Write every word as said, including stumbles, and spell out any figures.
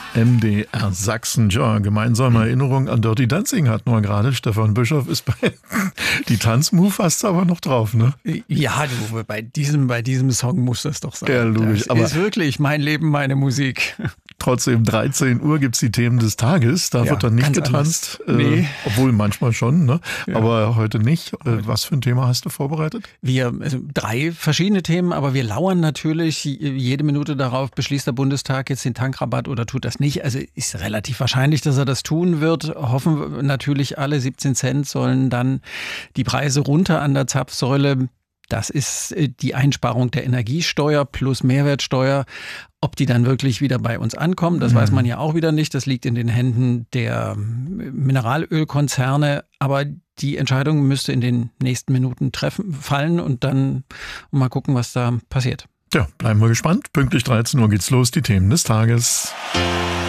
M D R Sachsen. Ja, gemeinsame Erinnerung an Dirty Dancing hatten wir gerade. Stefan Bischoff ist bei die Tanzmove hast du aber noch drauf, ne? Ja, du, bei diesem, bei diesem Song muss das doch sein. Ja, logisch. Das aber ist wirklich mein Leben, meine Musik. Trotzdem, dreizehn Uhr gibt's die Themen des Tages. Da Ja, wird dann nicht ganz getanzt. anders. Nee. Äh, obwohl manchmal schon, ne? Ja. Aber heute nicht. Äh, was für ein Thema hast du vorbereitet? Wir, also drei verschiedene Themen, aber wir lauern natürlich jede Minute darauf, beschließt der Bundestag jetzt den Tankrabatt oder tut das nicht. Also ist relativ wahrscheinlich, dass er das tun wird. Hoffen wir natürlich alle, siebzehn Cent sollen dann die Preise runter an der Zapfsäule. Das ist die Einsparung der Energiesteuer plus Mehrwertsteuer. Ob die dann wirklich wieder bei uns ankommen, das mhm. weiß man ja auch wieder nicht. Das liegt in den Händen der Mineralölkonzerne. Aber die Entscheidung müsste in den nächsten Minuten treffen, fallen und dann mal gucken, was da passiert. Ja, bleiben wir gespannt. Pünktlich dreizehn Uhr geht's los, die Themen des Tages.